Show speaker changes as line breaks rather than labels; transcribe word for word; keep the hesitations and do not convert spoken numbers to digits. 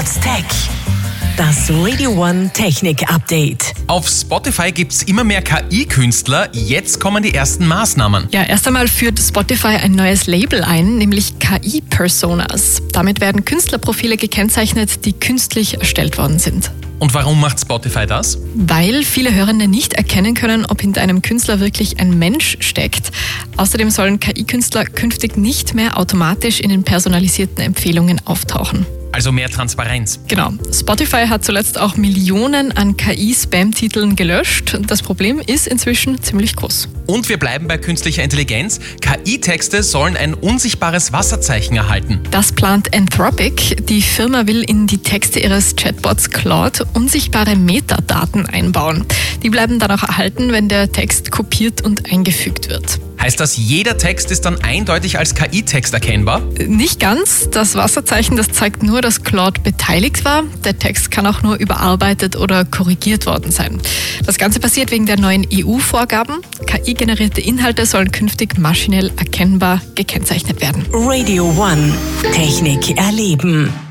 What's Tech? Das Radio One Technik Update.
Auf Spotify gibt es immer mehr K I-Künstler. Jetzt kommen die ersten Maßnahmen.
Ja, erst einmal führt Spotify ein neues Label ein, nämlich K I-Personas. Damit werden Künstlerprofile gekennzeichnet, die künstlich erstellt worden sind.
Und warum macht Spotify das?
Weil viele Hörende nicht erkennen können, ob hinter einem Künstler wirklich ein Mensch steckt. Außerdem sollen K I-Künstler künftig nicht mehr automatisch in den personalisierten Empfehlungen auftauchen.
Also mehr Transparenz.
Genau. Spotify hat zuletzt auch Millionen an K I-Spam-Titeln gelöscht. Das Problem ist inzwischen ziemlich groß.
Und wir bleiben bei künstlicher Intelligenz. K I-Texte sollen ein unsichtbares Wasserzeichen erhalten.
Das plant Anthropic. Die Firma will in die Texte ihres Chatbots Claude unsichtbare Metadaten einbauen. Die bleiben dann auch erhalten, wenn der Text kopiert und eingefügt wird.
Heißt das, jeder Text ist dann eindeutig als K I-Text erkennbar?
Nicht ganz. Das Wasserzeichen, das zeigt nur, dass Claude beteiligt war. Der Text kann auch nur überarbeitet oder korrigiert worden sein. Das Ganze passiert wegen der neuen E U-Vorgaben. K I-generierte Inhalte sollen künftig maschinell erkennbar gekennzeichnet werden.
Radio One Technik erleben.